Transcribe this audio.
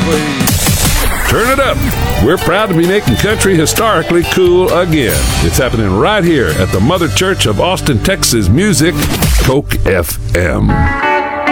Turn it up. We're proud to be making country historically cool again. It's happening right here at the Mother Church of Austin, Texas Music, Coke FM.